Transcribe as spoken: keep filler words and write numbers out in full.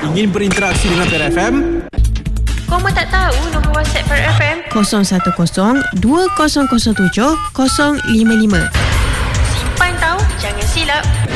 Ingin berinteraksi dengan P R F M? Kau tak tahu nombor WhatsApp P R F M? kosong satu kosong dua kosong kosong tujuh kosong lima lima. Simpan tahu, jangan silap.